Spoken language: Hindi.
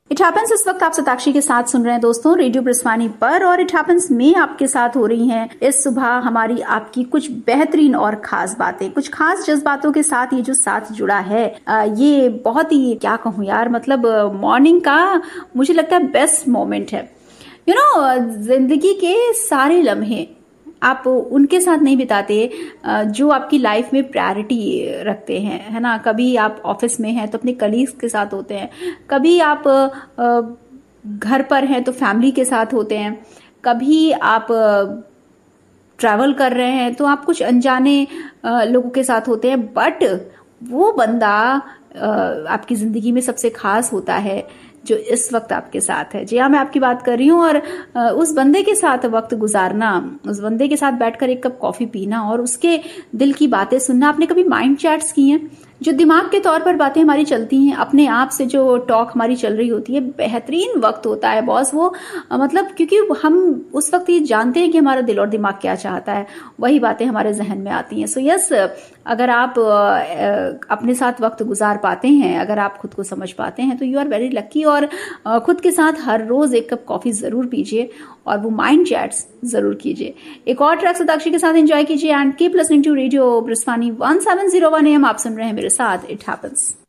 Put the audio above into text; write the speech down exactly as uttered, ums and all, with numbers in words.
इट हैपेंस इस वक्त आप सताक्षी के साथ सुन रहे हैं दोस्तों रेडियो ब्रिस्वानी पर, और इट हैपेंस में आपके साथ हो रही हैं इस सुबह हमारी आपकी कुछ बेहतरीन और खास बातें, कुछ खास जज्बातों के साथ ये जो साथ जुड़ा है। ये बहुत ही क्या कहूँ यार, मतलब मॉर्निंग का मुझे लगता है बेस्ट मोमेंट है। यू नो, जिंदगी के सारे लम्हे आप उनके साथ नहीं बिताते जो आपकी लाइफ में प्रायोरिटी रखते हैं, है ना। कभी आप ऑफिस में हैं तो अपने कलीग्स के साथ होते हैं, कभी आप घर पर हैं तो फैमिली के साथ होते हैं, कभी आप ट्रैवल कर रहे हैं तो आप कुछ अनजाने लोगों के साथ होते हैं। बट वो बंदा आपकी जिंदगी में सबसे खास होता है जो इस वक्त आपके साथ है। जी हाँ, मैं आपकी बात कर रही हूँ। और उस बंदे के साथ वक्त गुजारना, उस बंदे के साथ बैठकर एक कप कॉफी पीना और उसके दिल की बातें सुनना। आपने कभी माइंड चैट्स की हैं, जो दिमाग के तौर पर बातें हमारी चलती हैं, अपने आप से जो टॉक हमारी चल रही होती है, बेहतरीन वक्त होता है बॉस वो। मतलब क्योंकि हम उस वक्त ये जानते हैं कि हमारा दिल और दिमाग क्या चाहता है, वही बातें हमारे जहन में आती हैं। सो यस, अगर आप अपने साथ वक्त गुजार पाते हैं, अगर आप खुद को समझ पाते हैं तो यू आर वेरी लकी। और खुद के साथ हर रोज एक कप कॉफी जरूर पीजिए और वो माइंड चैट्स जरूर कीजिए। एक और ट्रैक सताक्षी के साथ एंजॉय कीजिए and keep listening to radio ब्रिस्वानी one seven zero one A M. आप सुन रहे हैं मेरे साथ इट हैपेंस।